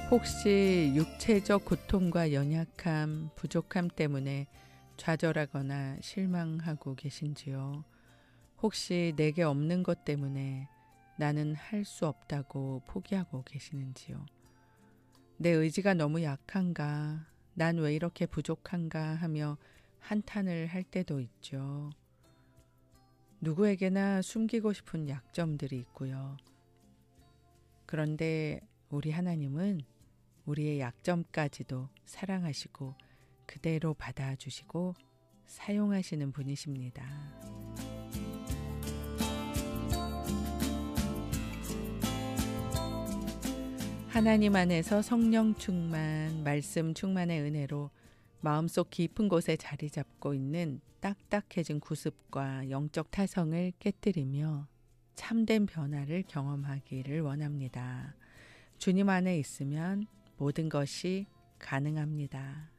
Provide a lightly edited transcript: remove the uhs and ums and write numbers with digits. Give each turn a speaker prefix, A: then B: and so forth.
A: 혹시 육체적 고통과 연약함, 부족함 때문에 좌절하거나 실망하고 계신지요? 혹시 내게 없는 것 때문에 나는 할 수 없다고 포기하고 계시는지요? 내 의지가 너무 약한가? 난 왜 이렇게 부족한가? 하며 한탄을 할 때도 있죠. 누구에게나 숨기고 싶은 약점들이 있고요. 그런데 우리 하나님은 우리의 약점까지도 사랑하시고 그대로 받아주시고 사용하시는 분이십니다. 하나님 안에서 성령 충만, 말씀 충만의 은혜로 마음속 깊은 곳에 자리 잡고 있는 딱딱해진 구습과 영적 타성을 깨뜨리며 참된 변화를 경험하기를 원합니다. 주님 안에 있으면 모든 것이 가능합니다.